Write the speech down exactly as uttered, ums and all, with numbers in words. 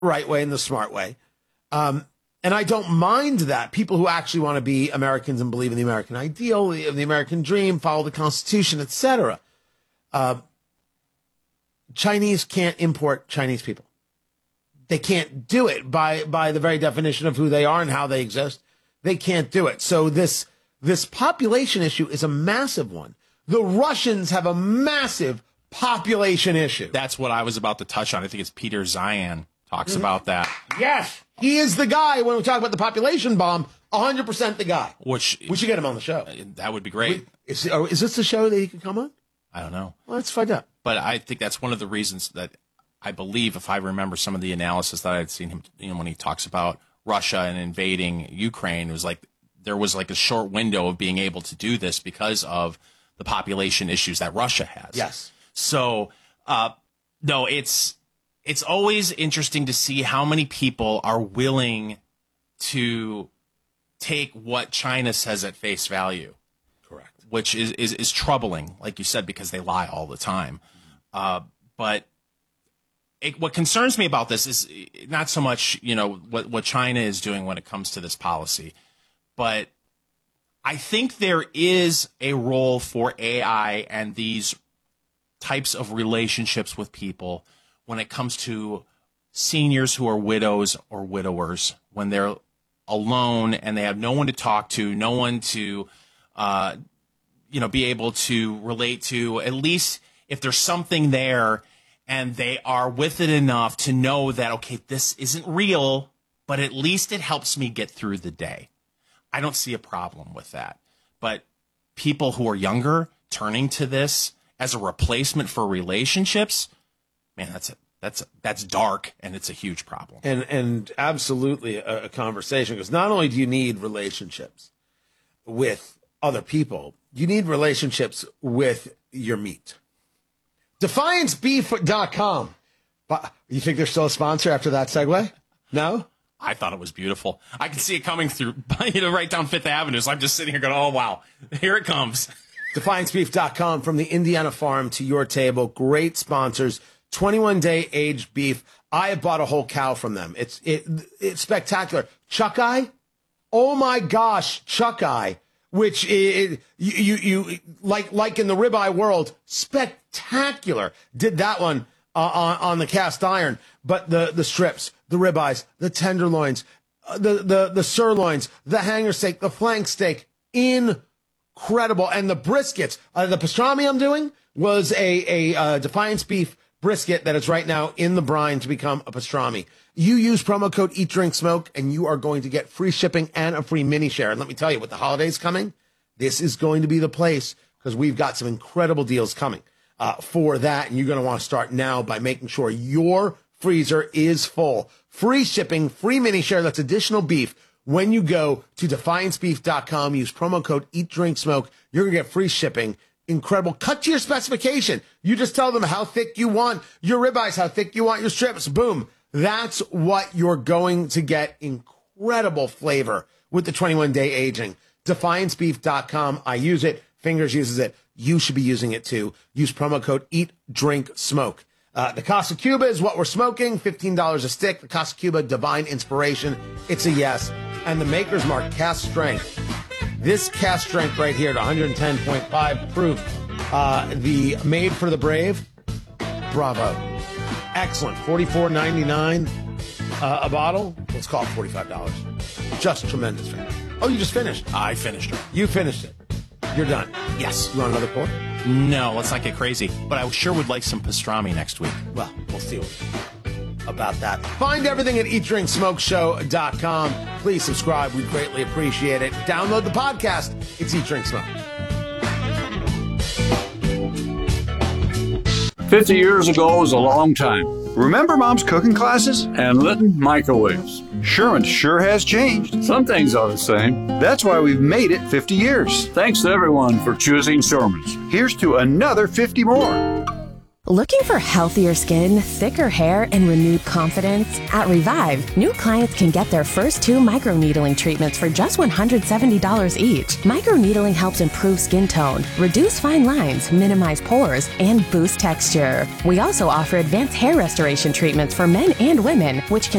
right way and the smart way. Um, and I don't mind that. People who actually want to be Americans and believe in the American ideal, the, the American dream, follow the Constitution, et cetera. Uh, Chinese can't import Chinese people. They can't do it by, by the very definition of who they are and how they exist. They can't do it. So this, this population issue is a massive one. The Russians have a massive population issue. That's what I was about to touch on. I think it's Peter Zeihan talks mm-hmm. about that. Yes. He is the guy, when we talk about the population bomb, one hundred percent the guy. Which we should get him on the show. That would be great. We, is, oh, is this the show that he could come on? I don't know. Well, let's find out. But I think that's one of the reasons that I believe, if I remember some of the analysis that I had seen him, you know, when he talks about Russia and invading Ukraine, it was like there was like a short window of being able to do this because of the population issues that Russia has. Yes. So, uh, no, it's it's always interesting to see how many people are willing to take what China says at face value. Correct. Which is, is, is troubling, like you said, because they lie all the time. Uh, but it, what concerns me about this is not so much, you know, what, what China is doing when it comes to this policy, but I think there is a role for A I and these types of relationships with people when it comes to seniors who are widows or widowers, when they're alone and they have no one to talk to, no one to, uh, you know, be able to relate to, at least if there's something there and they are with it enough to know that, okay, this isn't real, but at least it helps me get through the day. I don't see a problem with that. But people who are younger turning to this as a replacement for relationships, man, that's a, that's a, that's dark, and it's a huge problem. And and absolutely a, a conversation, because not only do you need relationships with other people, you need relationships with your meat. Defiance Beef dot com. You think they're still a sponsor after that segue? No? I thought it was beautiful. I can see it coming through, you know, right down Fifth Avenue. So I'm just sitting here going, oh, wow, here it comes. Defiance Beef dot com, from the Indiana farm to your table. Great sponsors. twenty-one day aged beef. I have bought a whole cow from them. It's it it's spectacular. Chuck Eye? Oh, my gosh, Chuck Eye, which is, you, you, you like, like in the ribeye world, spectacular. Did that one uh, on, on the cast iron. But the, the strips, the ribeyes, the tenderloins, uh, the, the, the sirloins, the hanger steak, the flank steak, incredible. And the briskets, uh, the pastrami I'm doing was a, a uh, Defiance Beef brisket that is right now in the brine to become a pastrami. You use promo code Eat Drink Smoke and you are going to get free shipping and a free mini share. And let me tell you, with the holidays coming, this is going to be the place, because we've got some incredible deals coming uh, for that. And you're going to want to start now by making sure your freezer is full. Free shipping, free mini share. That's additional beef. When you go to Defiance Beef dot com, use promo code Eat Drink Smoke. You're going to get free shipping. Incredible. Cut to your specification. You just tell them how thick you want your ribeyes, how thick you want your strips. Boom. That's what you're going to get. Incredible flavor with the twenty-one day aging. Defiance Beef dot com. I use it. Fingers uses it. You should be using it too. Use promo code Eat Drink Smoke. Uh, the Casa Cuba is what we're smoking. fifteen dollars a stick. The Casa Cuba Divine Inspiration. It's a yes. And the Maker's Mark Cast Strength. This cast strength right here at one ten point five proof. Uh, the Made for the Brave. Bravo. Excellent. forty-four ninety-nine uh, a bottle. Let's call it forty-five dollars. Just tremendous. Oh, you just finished. I finished it. You finished it. You're done. Yes. You want another pour? No, let's not get crazy. But I sure would like some pastrami next week. Well, we'll see what about that. Find everything at eat drink smoke show dot com. Please subscribe. We greatly appreciate it. Download the podcast. It's Eat, Drink, Smoke. Fifty years ago was a long time. Remember Mom's cooking classes? And Litton microwaves. Sherman sure has changed. Some things are the same. That's why we've made it fifty years. Thanks to everyone for choosing Sherman's. Here's to another fifty more. Looking for healthier skin, thicker hair, and renewed confidence? At Revive, new clients can get their first two microneedling treatments for just one hundred seventy dollars each. Microneedling helps improve skin tone, reduce fine lines, minimize pores, and boost texture. We also offer advanced hair restoration treatments for men and women, which can